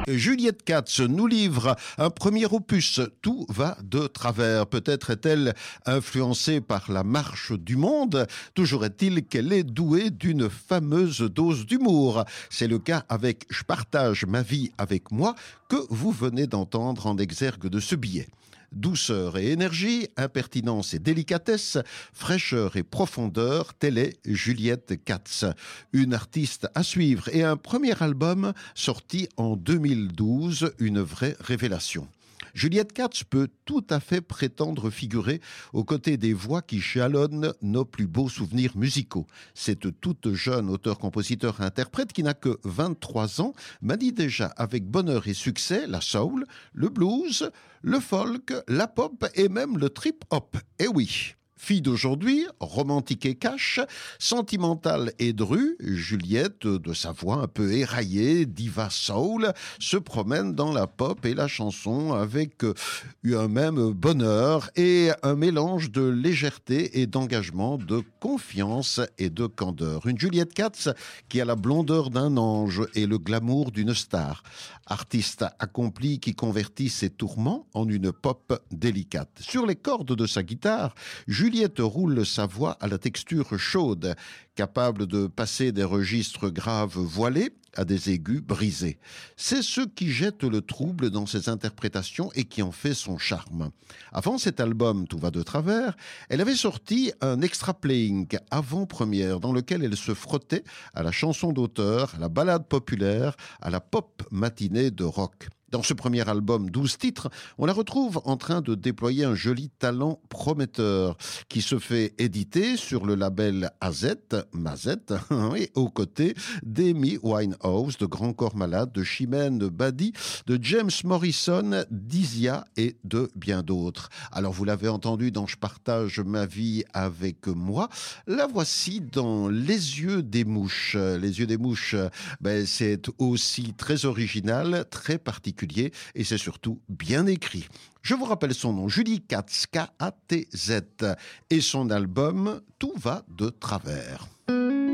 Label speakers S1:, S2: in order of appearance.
S1: Juliette Katz nous livre un premier opus, Tout va de travers. Peut-être est-elle influencée par la marche du monde. Toujours est-il qu'elle est douée d'une fameuse dose d'humour. C'est le cas avec Je partage ma vie avec moi que vous venez d'entendre en exergue de ce billet. Douceur et énergie, impertinence et délicatesse, fraîcheur et profondeur, telle est Juliette Katz. Une artiste à suivre et un premier album sorti en 2012, une vraie révélation. Juliette Katz peut tout à fait prétendre figurer aux côtés des voix qui jalonnent nos plus beaux souvenirs musicaux. Cette toute jeune auteure-compositeur-interprète qui n'a que 23 ans manie déjà avec bonheur et succès la soul, le blues, le folk, la pop et même le trip-hop. Eh oui! Fille d'aujourd'hui, romantique et cash, sentimentale et drue, Juliette, de sa voix un peu éraillée, diva soul, se promène dans la pop et la chanson avec un même bonheur et un mélange de légèreté et d'engagement, de confiance et de candeur. Une Juliette Katz qui a la blondeur d'un ange et le glamour d'une star. Artiste accompli qui convertit ses tourments en une pop délicate. Sur les cordes de sa guitare, Juliette roule sa voix à la texture chaude, capable de passer des registres graves voilés à des aigus brisés. C'est ce qui jette le trouble dans ses interprétations et qui en fait son charme. Avant cet album Tout va de travers, elle avait sorti un extra playing avant-première dans lequel elle se frottait à la chanson d'auteur, à la ballade populaire, à la pop matinée de rock. Dans ce premier album, 12 titres, on la retrouve en train de déployer un joli talent prometteur qui se fait éditer sur le label AZ, Mazette, et aux côtés d'Amy Winehouse, de Grand Corps Malade, de Chimène Badi, de James Morrison, d'Isia et de bien d'autres. Alors vous l'avez entendu dans Je partage ma vie avec moi, la voici dans Les yeux des mouches. Les yeux des mouches, c'est aussi très original, très particulier et c'est surtout bien écrit. Je vous rappelle son nom, Julie Katz, K-A-T-Z, et son album Tout va de travers.